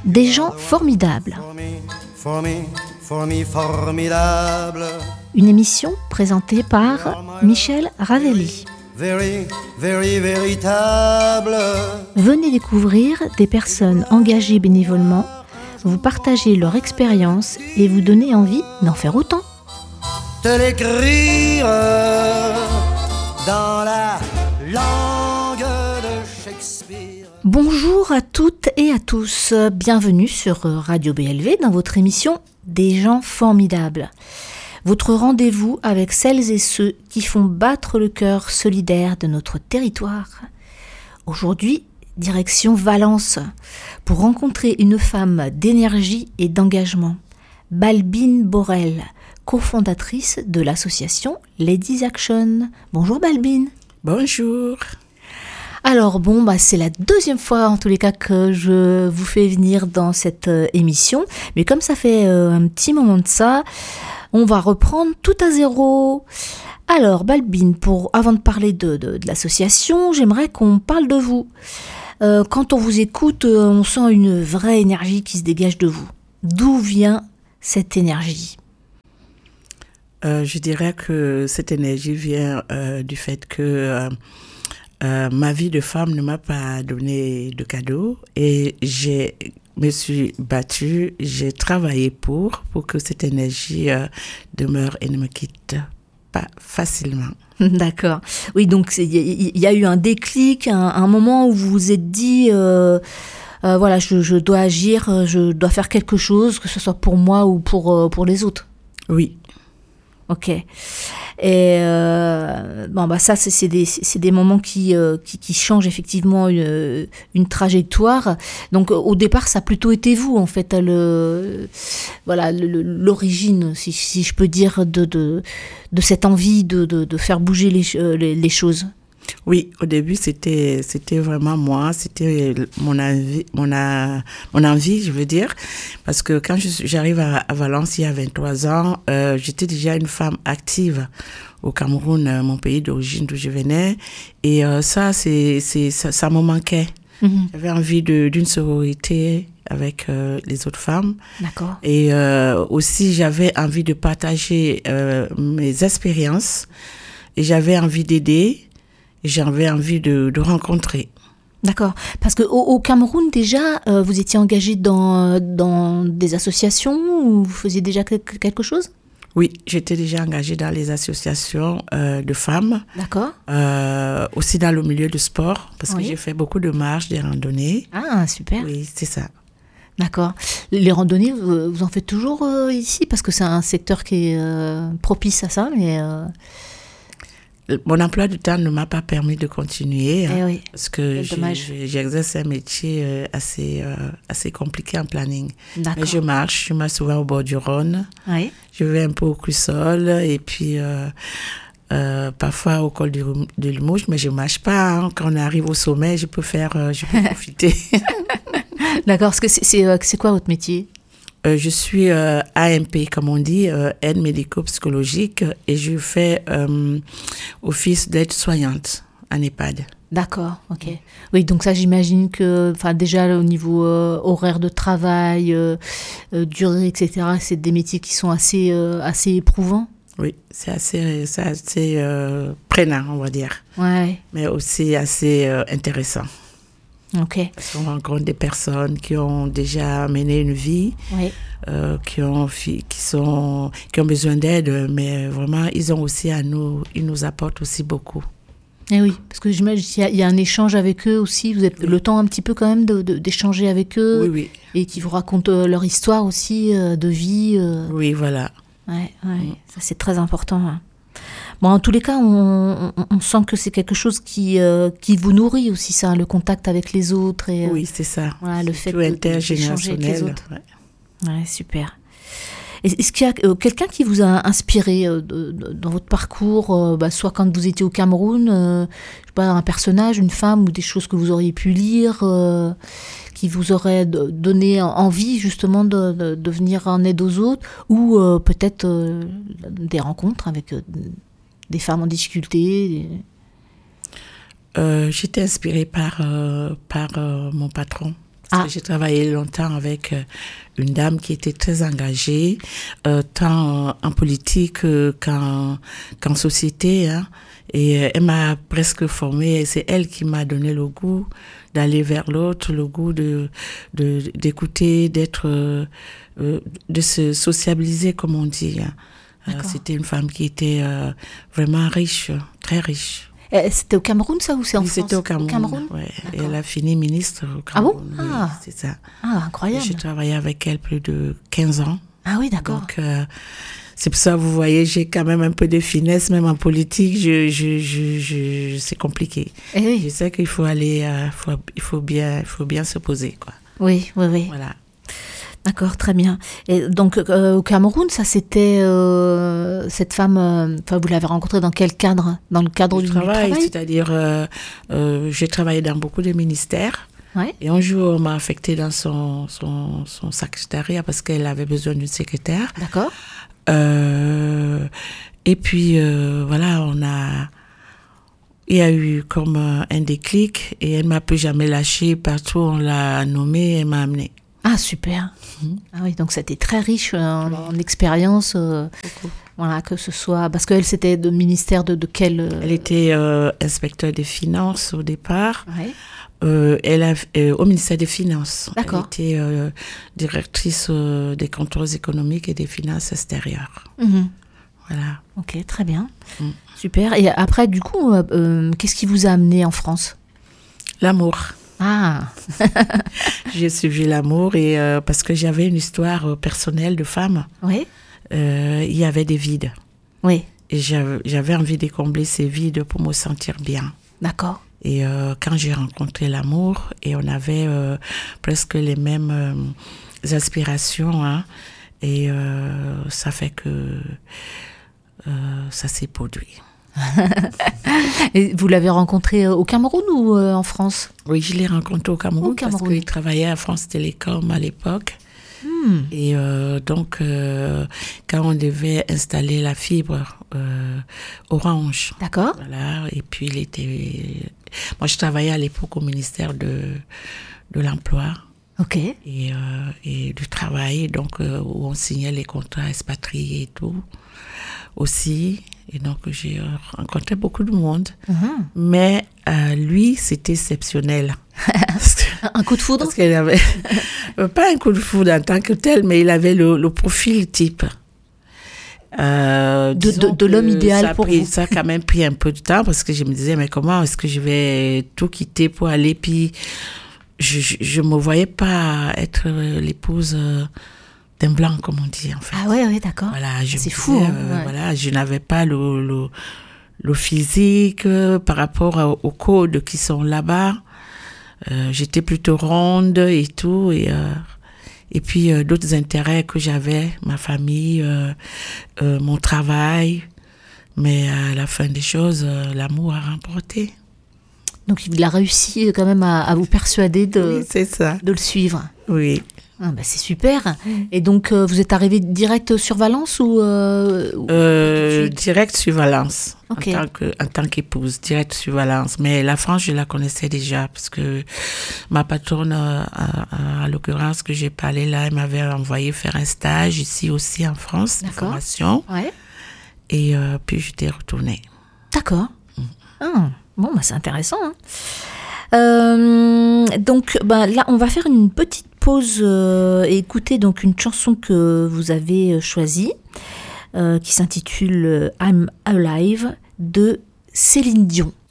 Des gens formidables. Formidable. Une émission présentée par Michel Ravelli. Véritable. Venez découvrir des personnes engagées bénévolement, vous partager leur expérience et vous donner envie d'en faire autant. Te l'écrire dans la langue de Shakespeare. Bonjour à toutes et à tous, bienvenue sur Radio BLV dans votre émission Des gens formidables. Votre rendez-vous avec celles et ceux qui font battre le cœur solidaire de notre territoire. Aujourd'hui, direction Valence, pour rencontrer une femme d'énergie et d'engagement, Balbine Borel, cofondatrice de l'association Ladies Action. Bonjour Balbine. Bonjour. Alors c'est la deuxième fois en tous les cas que je vous fais venir dans cette émission, mais comme ça fait un petit moment de ça, on va reprendre tout à zéro. Alors Balbine, avant de parler de l'association, j'aimerais qu'on parle de vous. Quand on vous écoute, on sent une vraie énergie qui se dégage de vous. D'où vient cette énergie ? Je dirais que cette énergie vient du fait que ma vie de femme ne m'a pas donné de cadeau et je me suis battue, j'ai travaillé pour que cette énergie demeure et ne me quitte pas facilement. D'accord. Oui, donc il y a eu un déclic, un moment où vous vous êtes dit, voilà, je dois agir, je dois faire quelque chose, que ce soit pour moi ou pour les autres. Oui. Ok. Et ça c'est des moments qui changent effectivement une trajectoire. Donc au départ ça a plutôt été vous en fait l'origine si je peux dire de cette envie de faire bouger les choses. Oui, au début c'était vraiment moi, c'était mon envie, je veux dire, parce que quand j'arrive à Valence il y a 23 ans, j'étais déjà une femme active au Cameroun, mon pays d'origine d'où je venais, et ça me manquait. Mm-hmm. J'avais envie d'une sororité avec les autres femmes. D'accord. Et aussi j'avais envie de partager mes expériences, et j'avais envie d'aider. J'avais envie de rencontrer. D'accord. Parce qu'au Cameroun, déjà, vous étiez engagé dans des associations ou vous faisiez déjà quelque chose ? Oui, j'étais déjà engagée dans les associations de femmes. D'accord. Aussi dans le milieu du sport, parce que j'ai fait beaucoup de marches, des randonnées. Ah, super. Oui, c'est ça. D'accord. Les randonnées, vous en faites toujours ici ? Parce que c'est un secteur qui est propice à ça, mais... Mon emploi du temps ne m'a pas permis de continuer, oui. Parce que j'exerce un métier assez compliqué en planning. D'accord. Mais je marche souvent au bord du Rhône. Oui. Je vais un peu au Crussol et puis parfois au col de Limoges, mais je ne marche pas. Quand on arrive au sommet, je peux profiter. D'accord, c'est quoi votre métier ? Je suis AMP, comme on dit, aide médico-psychologique, et je fais office d'aide-soignante en EHPAD. D'accord, ok. Oui, donc ça, j'imagine que, déjà au niveau horaire de travail, durée, etc., c'est des métiers qui sont assez éprouvants. Oui, c'est assez prenant, on va dire. Ouais. Mais aussi assez intéressant. Ok. Parce qu'on rencontre des personnes qui ont déjà mené une vie, oui. Qui ont besoin d'aide, mais vraiment, ils nous apportent aussi beaucoup. Et oui, parce que j'imagine qu'il y a un échange avec eux aussi, vous avez le temps un petit peu quand même d'échanger avec eux. Oui. Et qui vous racontent leur histoire aussi de vie. Oui, voilà. Ouais, ça c'est très important. Hein. Bon, en tous les cas, on sent que c'est quelque chose qui vous nourrit aussi, ça, le contact avec les autres. Et, oui, c'est ça. Voilà, le fait d'échanger avec les autres. Ouais, super. Est-ce qu'il y a quelqu'un qui vous a inspiré dans votre parcours, soit quand vous étiez au Cameroun, je sais pas, un personnage, une femme ou des choses que vous auriez pu lire qui vous auraient donné envie justement de venir en aide aux autres, ou peut-être des rencontres avec des femmes en difficulté. J'étais inspirée par mon patron. Parce que j'ai travaillé longtemps avec une dame qui était très engagée, tant en politique qu'en société. Hein. Et elle m'a presque formée. Et c'est elle qui m'a donné le goût d'aller vers l'autre, le goût d'écouter, de se sociabiliser, comme on dit. Hein. C'était une femme qui était vraiment riche, très riche. C'était au Cameroun, ça, ou c'est en France? C'était au Cameroun. Ouais. Et elle a fini ministre au Cameroun. Ah bon? C'est ça. Ah, incroyable. J'ai travaillé avec elle plus de 15 ans. Ah oui, d'accord. Donc, c'est pour ça, vous voyez, j'ai quand même un peu de finesse, même en politique, c'est compliqué. Eh oui. Je sais qu'il faut aller, il faut bien se poser, quoi. Oui. Voilà. D'accord, très bien. Et donc, au Cameroun, ça, c'était cette femme, vous l'avez rencontrée dans quel cadre? Dans le cadre du travail? C'est-à-dire, j'ai travaillé dans beaucoup de ministères. Ouais. Et un jour, on m'a affectée dans son secrétariat parce qu'elle avait besoin d'une secrétaire. D'accord. Et puis, voilà, il y a eu comme un déclic et elle ne m'a plus jamais lâchée. Partout, on l'a nommée et elle m'a amenée. Ah, super. Ah oui, donc c'était très riche en expérience. Voilà, que ce soit... Parce qu'elle, c'était de ministère de quel... Elle était inspecteur des finances au départ. Ouais. Au ministère des Finances. D'accord. Elle était directrice des contrôles économiques et des finances extérieures. Voilà. Ok, très bien. Super. Et après, du coup, qu'est-ce qui vous a amené en France? L'amour. Ah. J'ai suivi l'amour et parce que j'avais une histoire personnelle de femme. Oui. Il y avait des vides. Oui. Et j'avais envie de combler ces vides pour me sentir bien. D'accord. Et quand j'ai rencontré l'amour, et on avait presque les mêmes aspirations, hein, et ça fait que ça s'est produit. Et vous l'avez rencontré au Cameroun ou en France? Oui, je l'ai rencontré au Cameroun, parce qu'il travaillait à France Télécom à l'époque. Et donc, quand on devait installer la fibre Orange. D'accord. Voilà, et puis moi, je travaillais à l'époque au ministère de l'Emploi. Ok. Et du travail, donc, où on signait les contrats expatriés et tout, aussi. Et donc, j'ai rencontré beaucoup de monde. Mais lui, c'était exceptionnel. Un coup de foudre? Parce qu'il avait... pas un coup de foudre en tant que tel, mais il avait le profil type. De l'homme idéal pour vous. Ça a quand même pris un peu de temps, parce que je me disais, mais comment est-ce que je vais tout quitter pour aller? Puis, je ne me voyais pas être l'épouse... d'un blanc, comme on dit, en fait. Ah ouais, d'accord. Voilà, c'est fou. Ouais. Voilà, je n'avais pas le physique par rapport aux codes qui sont là-bas. J'étais plutôt ronde et tout. Et puis, d'autres intérêts que j'avais, ma famille, mon travail. Mais à la fin des choses, l'amour a remporté. Donc, il a réussi quand même à vous persuader oui, c'est ça. De le suivre. Oui. Ah bah c'est super. Et donc, vous êtes arrivé direct sur Valence ou direct sur Valence, okay. en tant qu'épouse, direct sur Valence. Mais la France, je la connaissais déjà, parce que ma patronne, à l'occurrence, que j'ai parlé là, elle m'avait envoyé faire un stage ici aussi en France, de formation. Ouais. Et puis, j'étais retournée. D'accord. Bon, bah c'est intéressant. Hein. Donc, là, on va faire une petite pause et écouter donc une chanson que vous avez choisie, qui s'intitule I'm Alive de Céline Dion.